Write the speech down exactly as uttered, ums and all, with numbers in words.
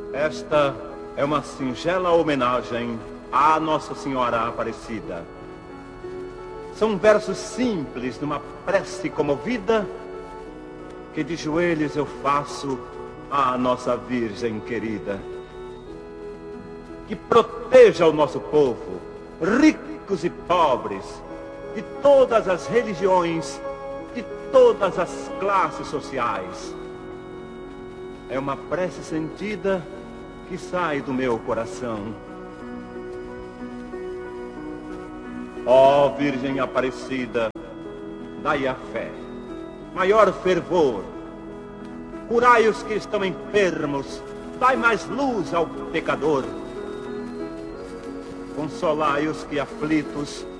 Esta é uma singela homenagem à Nossa Senhora Aparecida. São versos simples, numa prece comovida, que de joelhos eu faço à nossa Virgem querida. Que proteja o nosso povo, ricos e pobres, de todas as religiões, de todas as classes sociais. É uma prece sentida que sai do meu coração. Ó Virgem Aparecida, dai a fé, maior fervor. Curai os que estão enfermos, dai mais luz ao pecador. Consolai os que aflitos,